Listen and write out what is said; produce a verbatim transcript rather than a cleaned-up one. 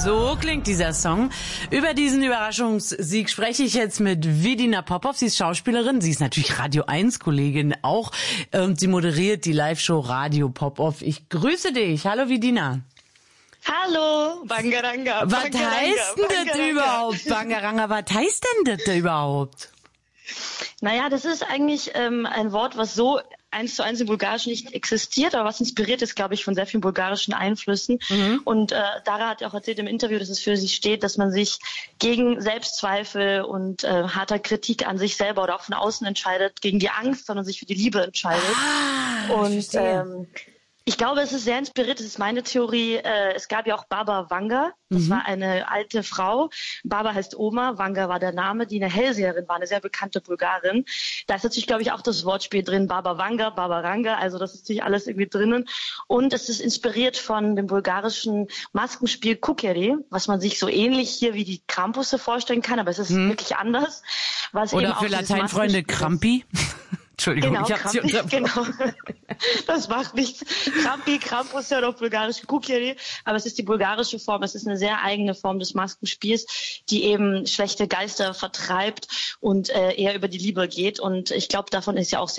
So klingt dieser Song. Über diesen Überraschungssieg spreche ich jetzt mit Vidina Popov. Sie ist Schauspielerin, sie ist natürlich Radio eins Kollegin auch und sie moderiert die Live-Show Radio Popov. Ich grüße dich. Hallo Vidina. Hallo, Bangaranga. Was heißt denn das überhaupt, Bangaranga? Was heißt denn das überhaupt? Naja, das ist eigentlich ähm, ein Wort, was so eins zu eins im Bulgarischen nicht existiert, aber was inspiriert ist, glaube ich, von sehr vielen bulgarischen Einflüssen. Mhm. Und äh, Dara hat ja auch erzählt im Interview, dass es für sie steht, dass man sich gegen Selbstzweifel und äh, harter Kritik an sich selber oder auch von außen entscheidet, gegen die Angst, sondern sich für die Liebe entscheidet. Ah, und ähm, ich glaube, es ist sehr inspiriert, das ist meine Theorie. Äh, es gab ja auch Baba Vanga, das mhm. war eine alte Frau. Baba heißt Oma, Vanga war der Name, die eine Hellseherin war, eine sehr bekannte Bulgarin. Da ist natürlich, glaube ich, auch das Wortspiel drin, Baba Vanga, Baba Ranga, also das ist natürlich alles irgendwie drinnen. Und es ist inspiriert von dem bulgarischen Maskenspiel Kukeri, was man sich so ähnlich hier wie die Krampusse vorstellen kann, aber es ist mhm. wirklich anders. Was Oder eben für Lateinfreunde Krampi. Entschuldigung, genau, ich hab's Krampi, genau. Das macht nichts. Krampi, Krampus ja auf bulgarisch Kukeri, aber es ist die bulgarische Form. Es ist eine sehr eigene Form des Maskenspiels, die eben schlechte Geister vertreibt und äh, eher über die Liebe geht. Und ich glaube, davon ist ja auch sehr